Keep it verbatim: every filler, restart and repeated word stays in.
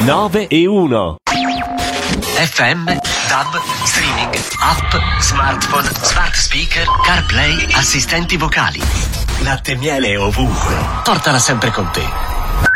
nove e uno. F M, D A B, streaming, app, smartphone, smart speaker, CarPlay, assistenti vocali. Latte e miele ovunque. Portala sempre con te.